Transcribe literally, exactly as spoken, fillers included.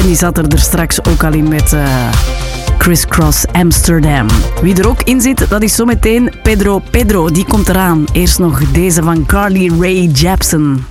En die zat er, er straks ook al in met uh, Criss Cross Amsterdam. Wie er ook in zit, dat is zometeen Pedro Pedro. Die komt eraan. Eerst nog deze van Carly Rae Jepsen.